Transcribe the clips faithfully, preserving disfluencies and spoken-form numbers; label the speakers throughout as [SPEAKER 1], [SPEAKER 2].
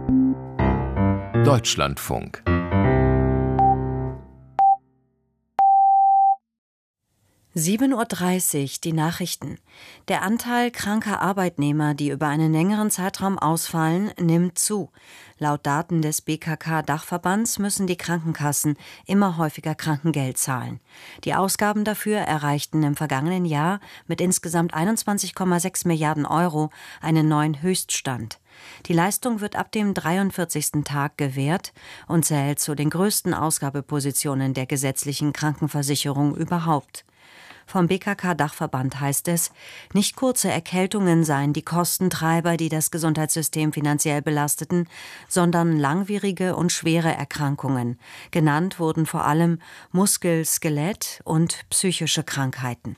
[SPEAKER 1] Deutschlandfunk.
[SPEAKER 2] sieben Uhr dreißig, die Nachrichten. Der Anteil kranker Arbeitnehmer, die über einen längeren Zeitraum ausfallen, nimmt zu. Laut Daten des B K K-Dachverbands müssen die Krankenkassen immer häufiger Krankengeld zahlen. Die Ausgaben dafür erreichten im vergangenen Jahr mit insgesamt einundzwanzig Komma sechs Milliarden Euro einen neuen Höchststand. Die Leistung wird ab dem dreiundvierzigsten Tag gewährt und zählt zu den größten Ausgabepositionen der gesetzlichen Krankenversicherung überhaupt. Vom B K K-Dachverband heißt es, nicht kurze Erkältungen seien die Kostentreiber, die das Gesundheitssystem finanziell belasteten, sondern langwierige und schwere Erkrankungen. Genannt wurden vor allem Muskel-, Skelett- und psychische Krankheiten.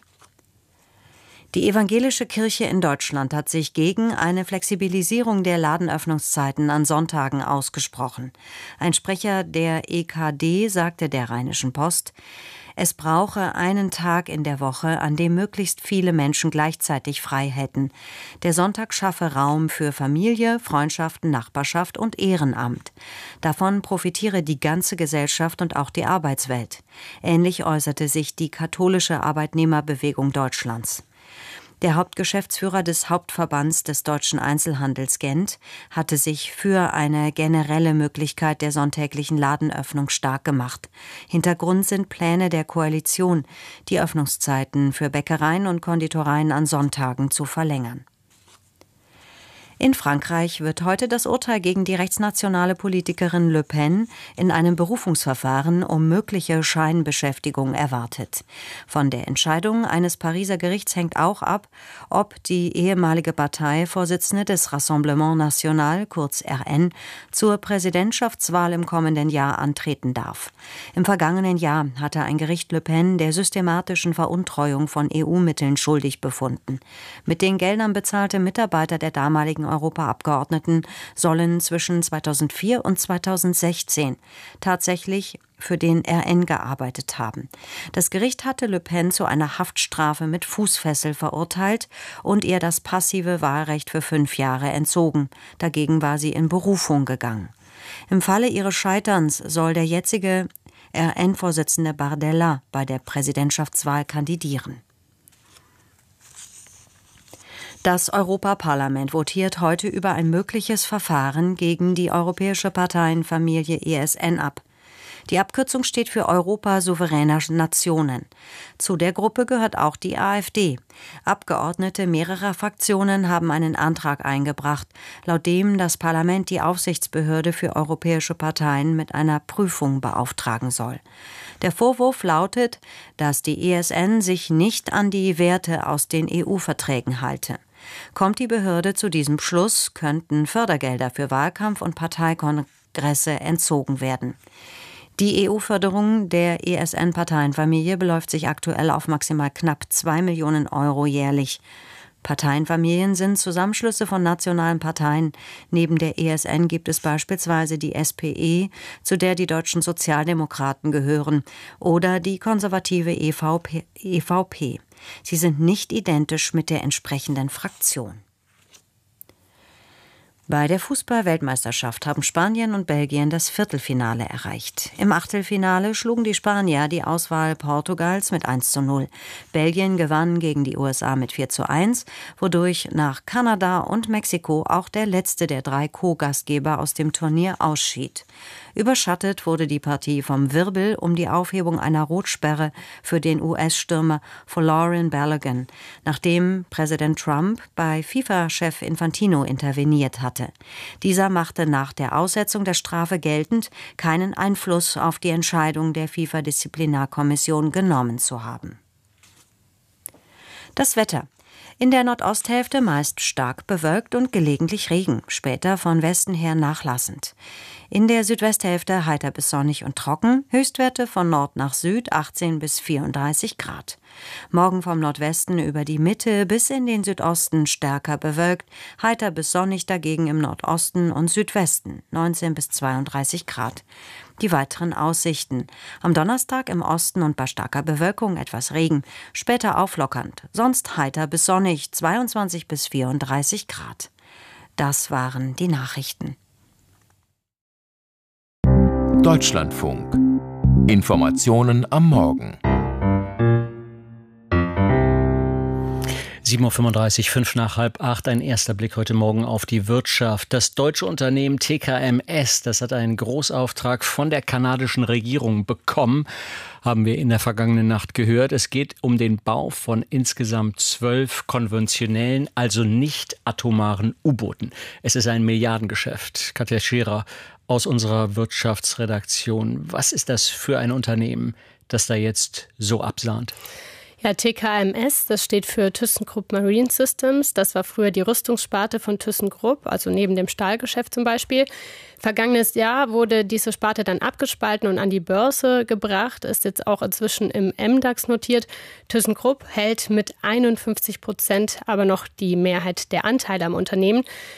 [SPEAKER 2] Die evangelische Kirche in Deutschland hat sich gegen eine Flexibilisierung der Ladenöffnungszeiten an Sonntagen ausgesprochen. Ein Sprecher der E K D sagte der Rheinischen Post, es brauche einen Tag in der Woche, an dem möglichst viele Menschen gleichzeitig frei hätten. Der Sonntag schaffe Raum für Familie, Freundschaften, Nachbarschaft und Ehrenamt. Davon profitiere die ganze Gesellschaft und auch die Arbeitswelt. Ähnlich äußerte sich die katholische Arbeitnehmerbewegung Deutschlands. Der Hauptgeschäftsführer des Hauptverbands des deutschen Einzelhandels Gent hatte sich für eine generelle Möglichkeit der sonntäglichen Ladenöffnung stark gemacht. Hintergrund sind Pläne der Koalition, die Öffnungszeiten für Bäckereien und Konditoreien an Sonntagen zu verlängern. In Frankreich wird heute das Urteil gegen die rechtsnationale Politikerin Le Pen in einem Berufungsverfahren um mögliche Scheinbeschäftigung erwartet. Von der Entscheidung eines Pariser Gerichts hängt auch ab, ob die ehemalige Parteivorsitzende des Rassemblement National, kurz R N, zur Präsidentschaftswahl im kommenden Jahr antreten darf. Im vergangenen Jahr hatte ein Gericht Le Pen der systematischen Veruntreuung von E U-Mitteln schuldig befunden. Mit den Geldern bezahlte Mitarbeiter der damaligen Europaabgeordneten sollen zwischen zweitausendvier und zweitausendsechzehn tatsächlich für den R N gearbeitet haben. Das Gericht hatte Le Pen zu einer Haftstrafe mit Fußfessel verurteilt und ihr das passive Wahlrecht für fünf Jahre entzogen. Dagegen war sie in Berufung gegangen. Im Falle ihres Scheiterns soll der jetzige R N-Vorsitzende Bardella bei der Präsidentschaftswahl kandidieren. Das Europaparlament votiert heute über ein mögliches Verfahren gegen die europäische Parteienfamilie E S N ab. Die Abkürzung steht für Europa souveräner Nationen. Zu der Gruppe gehört auch die AfD. Abgeordnete mehrerer Fraktionen haben einen Antrag eingebracht, laut dem das Parlament die Aufsichtsbehörde für europäische Parteien mit einer Prüfung beauftragen soll. Der Vorwurf lautet, dass die E S N sich nicht an die Werte aus den E U-Verträgen halte. Kommt die Behörde zu diesem Schluss, könnten Fördergelder für Wahlkampf und Parteikongresse entzogen werden. Die E U-Förderung der E S N-Parteienfamilie beläuft sich aktuell auf maximal knapp zwei Millionen Euro jährlich. Parteienfamilien sind Zusammenschlüsse von nationalen Parteien. Neben der E S N gibt es beispielsweise die S P E, zu der die deutschen Sozialdemokraten gehören, oder die konservative E V P. E V P. Sie sind nicht identisch mit der entsprechenden Fraktion. Bei der Fußball-Weltmeisterschaft haben Spanien und Belgien das Viertelfinale erreicht. Im Achtelfinale schlugen die Spanier die Auswahl Portugals mit eins zu null. Belgien gewann gegen die U S A mit vier zu eins, wodurch nach Kanada und Mexiko auch der letzte der drei Co-Gastgeber aus dem Turnier ausschied. Überschattet wurde die Partie vom Wirbel um die Aufhebung einer Rotsperre für den U S-Stürmer Folarin Balogun, nachdem Präsident Trump bei FIFA-Chef Infantino interveniert hatte. Dieser machte nach der Aussetzung der Strafe geltend, keinen Einfluss auf die Entscheidung der FIFA-Disziplinarkommission genommen zu haben. Das Wetter. In der Nordosthälfte meist stark bewölkt und gelegentlich Regen, später von Westen her nachlassend. In der Südwesthälfte heiter bis sonnig und trocken, Höchstwerte von Nord nach Süd achtzehn bis vierunddreißig Grad. Morgen vom Nordwesten über die Mitte bis in den Südosten stärker bewölkt, heiter bis sonnig dagegen im Nordosten und Südwesten, neunzehn bis zweiunddreißig Grad. Die weiteren Aussichten. Am Donnerstag im Osten und bei starker Bewölkung etwas Regen, später auflockernd, sonst heiter bis sonnig, zweiundzwanzig bis vierunddreißig Grad. Das waren die Nachrichten.
[SPEAKER 1] Deutschlandfunk. Informationen am Morgen.
[SPEAKER 3] sieben Uhr fünfunddreißig, fünf nach halb acht, ein erster Blick heute Morgen auf die Wirtschaft. Das deutsche Unternehmen T K M S, das hat einen Großauftrag von der kanadischen Regierung bekommen, haben wir in der vergangenen Nacht gehört. Es geht um den Bau von insgesamt zwölf konventionellen, also nicht atomaren U-Booten. Es ist ein Milliardengeschäft. Katja Scherer aus unserer Wirtschaftsredaktion. Was ist das für ein Unternehmen, das da jetzt so absahnt?
[SPEAKER 4] Ja, T K M S, das steht für ThyssenKrupp Marine Systems. Das war früher die Rüstungssparte von ThyssenKrupp, also neben dem Stahlgeschäft zum Beispiel. Vergangenes Jahr wurde diese Sparte dann abgespalten und an die Börse gebracht, ist jetzt auch inzwischen im M DAX notiert. ThyssenKrupp hält mit einundfünfzig Prozent aber noch die Mehrheit der Anteile am Unternehmen.